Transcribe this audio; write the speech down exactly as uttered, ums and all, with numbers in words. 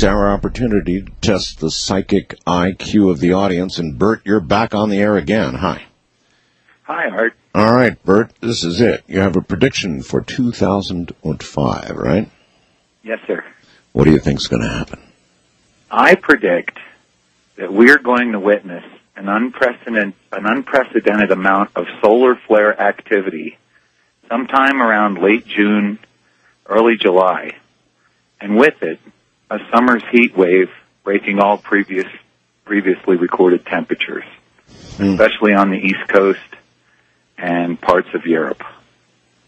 It's our opportunity to test the psychic I Q of the audience. And, Bert, you're back on the air again. Hi. Hi, Art. All right, Bert, this is it. You have a prediction for two thousand five, right? Yes, sir. What do you think's going to happen? I predict that we're going to witness an unprecedented, an unprecedented amount of solar flare activity sometime around late June, early July, and with it, a summer's heat wave breaking all previous, previously recorded temperatures, mm. especially on the East Coast and parts of Europe.